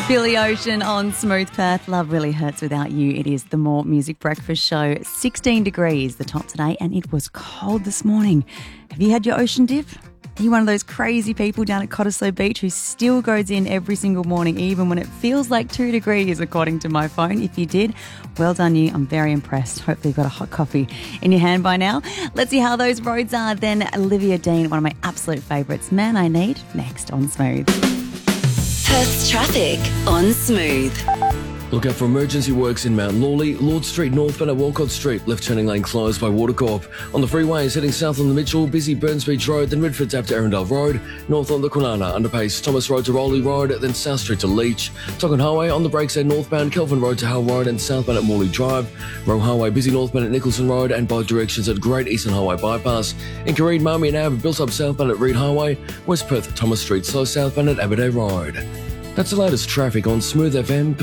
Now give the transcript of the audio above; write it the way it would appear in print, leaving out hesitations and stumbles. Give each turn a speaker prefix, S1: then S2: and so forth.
S1: Billy Ocean on Smooth Perth. Love really hurts without you. It is the More Music Breakfast Show. 16 degrees, the top today, and it was cold this morning. Have you had your ocean dip? Are you one of those crazy people down at Cottesloe Beach who still goes in every single morning, even when it feels like 2 degrees, according to my phone? If you did, well done you. I'm very impressed. Hopefully you've got a hot coffee in your hand by now. Let's see how those roads are. Then Olivia Dean, one of my absolute favourites, Man I Need, next on Smooth.
S2: Perth's traffic on Smooth.
S3: Look out for emergency works in Mount Lawley, Lord Street northbound at Walcott Street, left turning lane closed by Watercorp. On the freeways heading south on the Mitchell, busy Burns Beach Road, then Redford Tap to Arundel Road, north on the Kwinana underpass, Thomas Road to Rowley Road, then South Street to Leach. Tocken Highway on the brakes at northbound, Kelvin Road to Hull Road and southbound at Morley Drive. Roe Highway busy northbound at Nicholson Road and both directions at Great Eastern Highway Bypass. In Kareed, Marmion Ave built up southbound at Reed Highway, West Perth Thomas Street slow southbound at Aberdare Road. That's the latest traffic on Smooth FM.